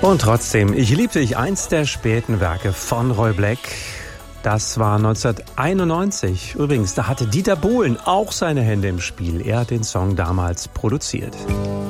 Und trotzdem, ich liebte dich, eins der späten Werke von Roy Black. Das war 1991. Übrigens, da hatte Dieter Bohlen auch seine Hände im Spiel. Er hat den Song damals produziert.